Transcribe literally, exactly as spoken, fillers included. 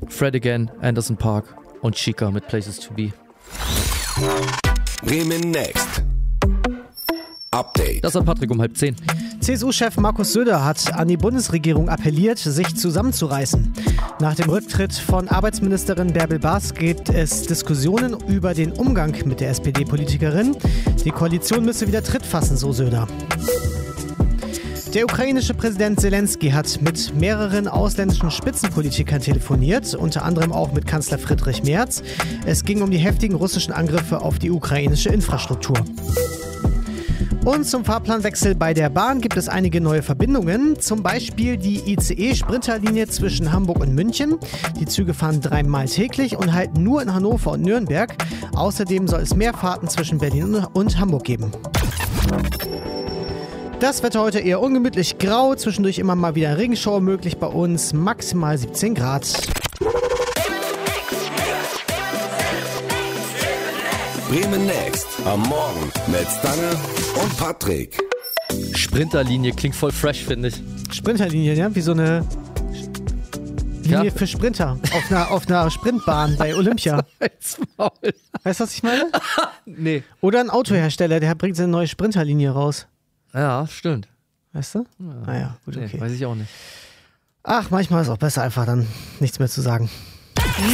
Fred Again, Anderson Park und Chica mit Places to Be. Bremen Next. Update. Das hat Patrick um halb zehn. C S U-Chef Markus Söder hat an die Bundesregierung appelliert, sich zusammenzureißen. Nach dem Rücktritt von Arbeitsministerin Bärbel Bas gibt es Diskussionen über den Umgang mit der S P D-Politikerin. Die Koalition müsse wieder Tritt fassen, so Söder. Der ukrainische Präsident Zelensky hat mit mehreren ausländischen Spitzenpolitikern telefoniert, unter anderem auch mit Kanzler Friedrich Merz. Es ging um die heftigen russischen Angriffe auf die ukrainische Infrastruktur. Und zum Fahrplanwechsel bei der Bahn gibt es einige neue Verbindungen, zum Beispiel die I C E-Sprinterlinie zwischen Hamburg und München. Die Züge fahren dreimal täglich und halten nur in Hannover und Nürnberg. Außerdem soll es mehr Fahrten zwischen Berlin und Hamburg geben. Das Wetter heute eher ungemütlich grau, zwischendurch immer mal wieder Regenschauer möglich bei uns, maximal siebzehn Grad. Bremen Next. Am Morgen mit Stange und Patrick. Sprinterlinie klingt voll fresh, finde ich. Sprinterlinie, ja? Wie so eine Linie Ja. für Sprinter auf einer, auf einer Sprintbahn bei Olympia. Weißt du, was ich meine? Nee. Oder ein Autohersteller, der bringt seine neue Sprinterlinie raus. Ja, stimmt. Weißt du? Ja. Naja, gut, okay. Nee, weiß ich auch nicht. Ach, manchmal ist es auch besser, einfach dann nichts mehr zu sagen.